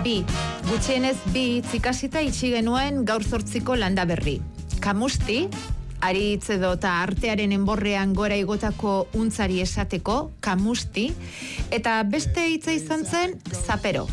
Gutxienez 2 ikasita itxi genuen gaur 8 landa berri. Kamusti, aritz edo eta artearen enborrean gora igotako untzari esateko, kamusti, eta beste hitza izan zen, zapero.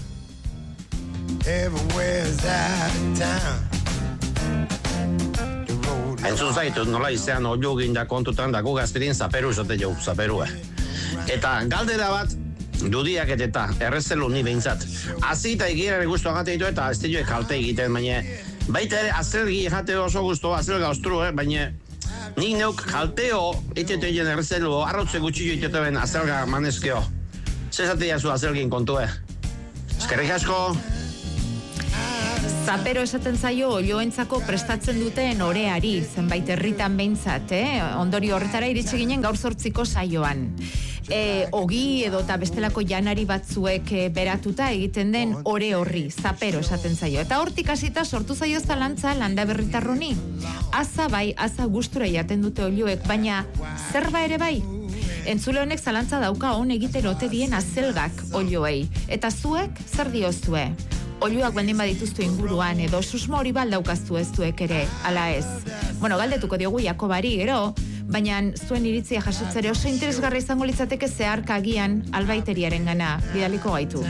Entzun zaitu, nola izan olio ginda kontutan dago gazterin zaperu esote jau, zaperua. Eta galdera bat, dudiak eta errezelu ni behintzat. Azi eta egirare guztu agate ditu eta ez dituek kalte egiten, baina baita ere azelgi jate oso guztu, azelga ostru, baina nik neuk kalteo itetu egin errezelu, arrotze gutxillo itetu ben azelga manezkeo. Zezate jazu azelgin kontue. Eskerrik asko. Zapero esaten zaio olioentzako prestatzen duten oreari, zenbait herritan behintzat, Ondorio horretara iritsi ginen gaur 8 saioan. Ogi edo eta bestelako janari batzuek beratuta egiten den ore horri, zapero esaten zaio. Eta hortik hasita sortu zaio zalantza Landaberritarroni. Aza bai, aza gustura jaten dute olioek, baina zerba ere bai? Entzule honek zalantza dauka on egiten ote dien azelgak olioei. Eta zuek, zer diozue? Olioak baldin badituztu inguruan edo susmo hori baldaukaztu ez duek ere, ala ez. Bueno, galdetuko diogu Jakobari gero, baina zuen iritzia jasotzere oso interesgarra izango litzateke zeharka agian albaiteriaren gana bidaliko gaitu.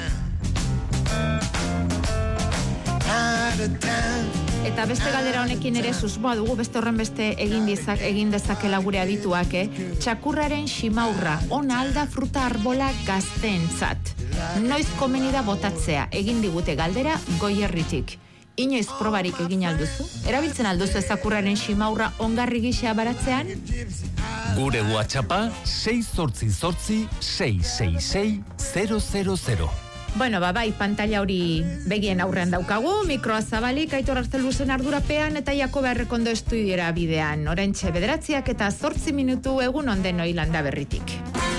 Eta beste galdera honekin ere susmoa dugu beste horren beste egin dezakela gure adituak, Txakurraren ximaurra, ona alda fruta arbola gazteentzat. Noiz komeni da botatzea, egin digute galdera Goierritik. Inoiz probarik egin alduzu? Erabiltzen alduzu ezakurraren ximaurra ongarri gisa baratzean? Gure WhatsAppa 688 666 000. Bueno, bai, pantalla hori begien aurrean daukagu, mikroa zabalik, Aitor Artzeluzen ardurapean eta Jakoba Errekondo estudiora bidean. Oraintxe 9:08 eta 8 minutu egun ondenoi Landaberritik.